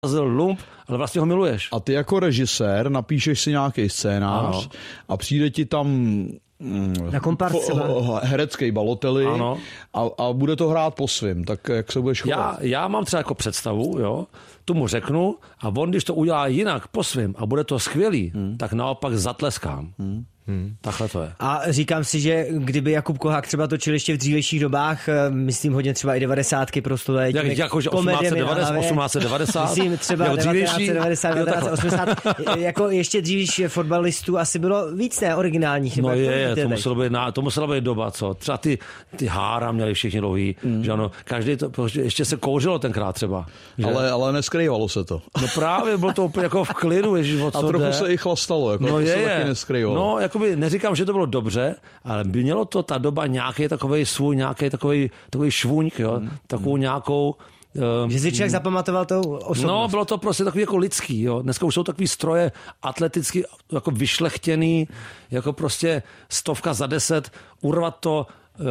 lump, ale vlastně ho miluješ. A ty jako režisér napíšeš si nějaký scénář a přijde ti tam na komparce herecký Balotelli a bude to hrát po svým, tak jak se budeš chovat? Já mám třeba jako představu, jo, tu mu řeknu a on, když to udělá jinak po svým a bude to skvělý, tak naopak zatleskám. Takhle to je. A říkám si, že kdyby Jakub Kohák třeba točil ještě v dřívějších dobách, myslím hodně třeba i 90. prostové. Jakože 1890? Myslím třeba 1990, 1980. Jako ještě dřívější fotbalistů asi bylo víc ne originálních. No to musela být doba, co? Třeba ty hára měli všichni dlouhý, že ano, každý to, ještě se kouřilo tenkrát třeba. Ale neskrývalo se to. No právě, bylo to úplně jako v klidu, ježiš, o co a trochu jde. se i chlastalo, jako se taky neskrývalo. No, jakoby neříkám, že to bylo dobře, ale mělo to ta doba nějaký takovej svůj, nějaký takový švůňk, jo, takovou nějakou... že si člověk zapamatoval tou osobnost. No, bylo to prostě takový jako lidský, jo. Dneska už jsou takový stroje atleticky jako vyšlechtěný, jako prostě 100 za 10, urvat to,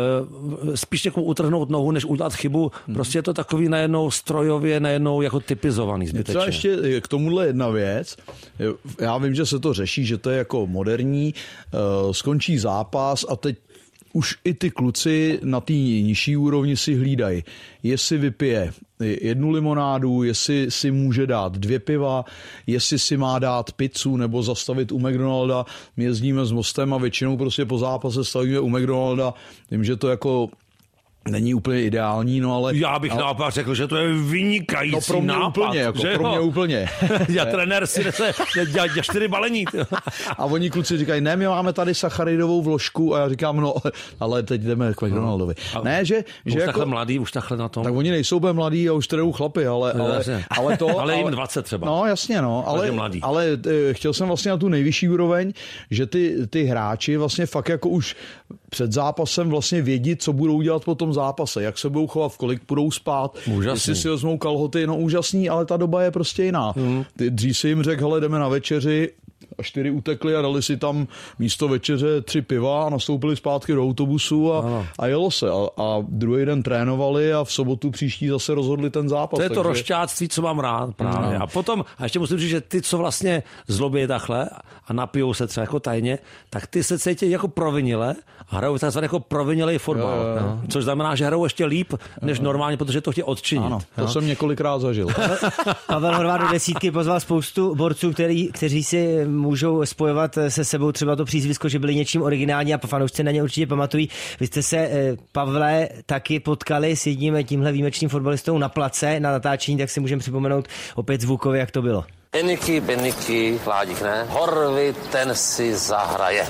spíš někomu utrhnout nohu, než udělat chybu. Prostě je to takový najednou strojově, najednou jako typizovaný zbytečně. Třeba ještě k tomuhle jedna věc. Já vím, že se to řeší, že to je jako moderní, skončí zápas a teď už i ty kluci na té nižší úrovni si hlídají, jestli vypije 1 limonádu, jestli si může dát 2 piva, jestli si má dát pizzu nebo zastavit u McDonalda. My jezdíme s Mostem a většinou prostě po zápase stavíme u McDonalda. Vím, že to jako není úplně ideální, no ale... Já bych naopak řekl, že to je vynikající nápad. No pro mě nápad, úplně, jako pro mě úplně. Já trenér si nese 4 balení. A oni kluci říkají, ne, my máme tady sacharidovou vložku a já říkám, no, ale teď jdeme k McDonaldovi. Ne, že už jako... takhle mladý, už takhle na tom. Tak oni nejsou úplně mladí a už trénují chlapy, ale to... ale jim 20 třeba. No, jasně, no, ale chtěl jsem vlastně na tu nejvyšší úroveň, že ty hráči vlastně fakt jako už před zápasem vlastně vědí, co budou dělat po tom zápase, jak se budou chovat, v kolik budou spát, jestli si vezmou kalhoty, no úžasný, ale ta doba je prostě jiná. Dřív si jim řekl, hele, jdeme na večeři, a 4 utekli a dali si tam místo večeře 3 piva a nastoupili zpátky do autobusu a jelo se. A druhý den trénovali a v sobotu příští zase rozhodli ten zápas. To je to rozšťáctví, co mám rád právě. A potom, a ještě musím říct, že ty, co vlastně zlobí takhle a napijou se třeba jako tajně, tak ty se cítí jako provinile a hrajou takzvaný jako provinilej fotbal. Což znamená, že hrajou ještě líp než normálně, protože to chtějí odčinit. Ano, to jsem několikrát zažil. Pavel Horváth do desítky pozval spoustu borců, kteří si můžou spojovat se sebou třeba to přízvisko, že byli něčím originální a fanoušci na ně určitě pamatují. Vy jste se, Pavle, taky potkali s jedním tímhle výjimečným fotbalistou na place na natáčení, tak si můžeme připomenout opět zvukově, jak to bylo. Beniky, Ládík, ne? Horvy, ten si zahraje.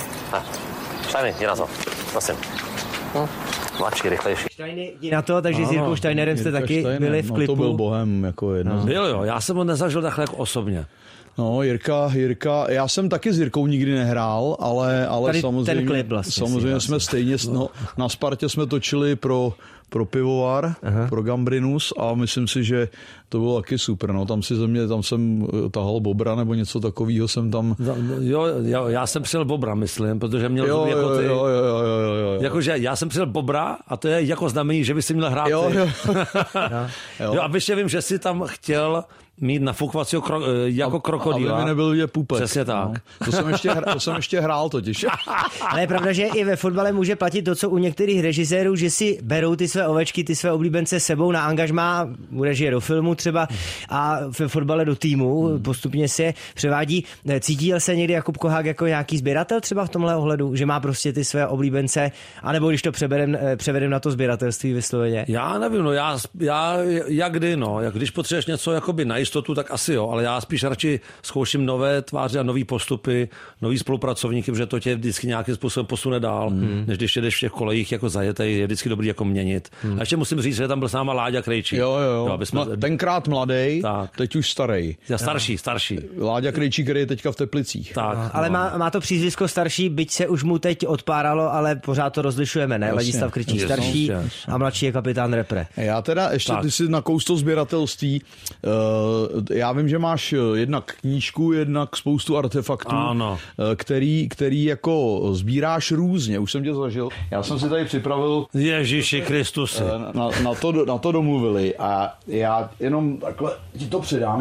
Štajny, jdi na to, prosím. Mladší, rychlejší. Štajny, jdi na to, takže s Jirkou Štajnerem jste taky byli v klipu. No to byl bohem jako jedno. Byl jo, já jsem ho nezažil takhle jako osobně. No, Jirka, já jsem taky s Jirkou nikdy nehrál, ale samozřejmě, ten klip vlastně samozřejmě jsme stejně, na Spartě jsme točili pro pivovar, pro Gambrinus a myslím si, že to bylo taky super, no, tam jsem tahal bobra nebo něco takového jsem tam... Jo, já jsem přijel bobra, myslím, protože měl zuby jako ty... Jo. Jakože já jsem přijel bobra a to je jako znamení, že by si měl hrát jo. A ještě vím, že si tam chtěl mít nafukovacího jako krokodýla. Aby mi nebyl vidět pupek. Přesně tak. No. To jsem ještě hrál totiž. Ale je pravda, že i ve fotbale může platit to, co u některých režisérů, že si berou ty své ovečky, ty své oblíbence sebou na angažmá, režie do filmu třeba a ve fotbale do týmu, postupně se převádí. Cítil se někdy Jakub Kohák jako nějaký sběratel třeba v tomhle ohledu, že má prostě ty své oblíbence, anebo když to převedem na to sběratelství vysloveně? Já nevím, no já jak kdy, no, jak když potřebuješ něco jakoby na jistotu, tak asi jo, ale já spíš radši zkouším nové tváře a nový postupy, nový spolupracovníky, protože to tě vždycky nějakým způsobem posune dál, než když jedeš v těch kolejích jako zajetej, je vždycky dobrý jako měnit. A ještě musím říct, že tam byl s náma Láďa Krejčík. Jo. Tenkrát mladý, teď už starý. Starší. Láďa Krejčík, který je teďka v Teplicích. Tak, ale má to přízvisko starší, byť se už mu teď odpáralo, ale pořád to rozlišujeme, ne? Ladislav Krejčík starší a mladší je kapitán Repre. Já teda ještě ty si nakous to sběratelství. Já vím, že máš jednak knížku, jednak spoustu artefaktů, který jako sbíráš různě. Už jsem tě zažil. Já jsem si tady připravil... Ježíši Kristusi. Na to domluvili a já jenom takhle ti to předám.